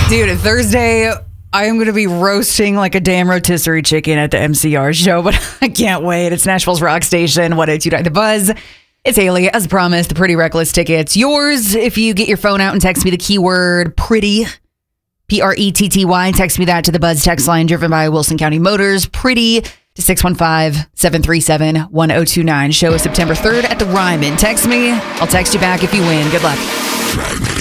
Dude, Thursday, I am going to be roasting like a damn rotisserie chicken at the MCR show, but I can't wait. It's Nashville's Rock Station, 102.9 The Buzz. It's Haley, as promised, the Pretty Reckless tickets. Yours, if you get your phone out and text me the keyword pretty, Pretty, text me that to the Buzz text line driven by Wilson County Motors, pretty, to 615-737-1029. Show is September 3rd at the Ryman. Text me. I'll text you back if you win. Good luck.